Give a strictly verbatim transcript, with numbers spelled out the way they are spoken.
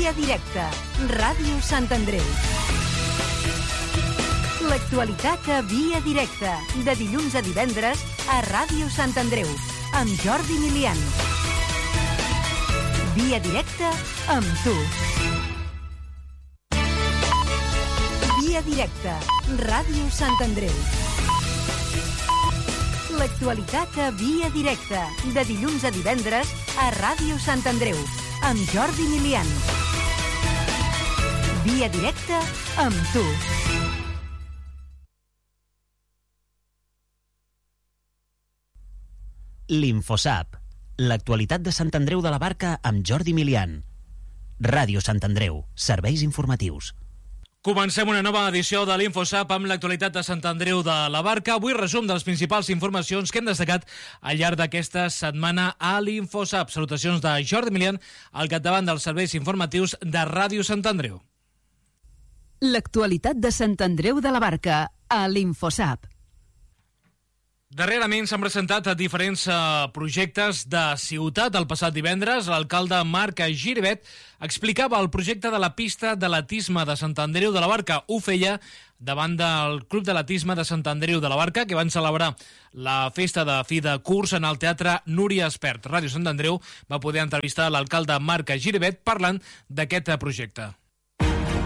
Via Directa, Ràdio Sant Andreu. L'actualitat a Via Directa, de dilluns a divendres a Ràdio Sant Andreu, amb Jordi Milian. Via Directa amb tu. Via Directa, Ràdio Sant Andreu. L'actualitat a Via Directa, de dilluns a divendres a Ràdio Sant Andreu, amb Jordi Milian. Via Directa amb tu. L'Infosap, l'actualitat de Sant Andreu de la Barca amb Jordi Milian. Ràdio Sant Andreu, serveis informatius. Comencem una nova edició de l'Infosap amb l'actualitat de Sant Andreu de la Barca. Avui resum de les principals informacions que hem destacat al llarg d'aquesta setmana a l'Infosap. Salutacions de Jordi Milian al capdavant dels serveis informatius de Ràdio Sant Andreu. L'actualitat de Sant Andreu de la Barca a l'Infosap. Darrerament s'han presentat diferents uh, projectes de ciutat. El passat divendres, l'alcalde Marc Giribet explicava el projecte de la pista d'atletisme de Sant Andreu de la Barca. Ho feia davant del Club d'Atletisme de Sant Andreu de la Barca, que van celebrar la festa de fi de curs en el Teatre Núria Espert. Ràdio Sant Andreu va poder entrevistar l'alcalde Marc Giribet parlant d'aquest projecte.